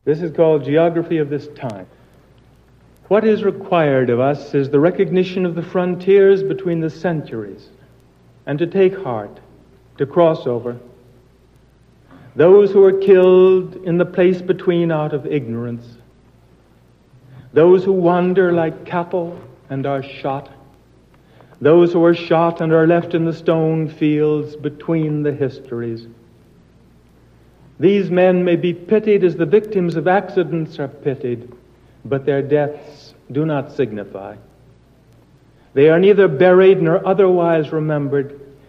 This is called geography of this time. What is required of us is the recognition of the frontiers between the centuries, and to take heart, to cross over. Those who are killed in the place between out of ignorance. Those who wander like cattle and are shot. Those who are shot and are left in the stone fields between the histories. These men may be pitied as the victims of accidents are pitied, but their deaths do not signify. They are neither buried nor otherwise remembered,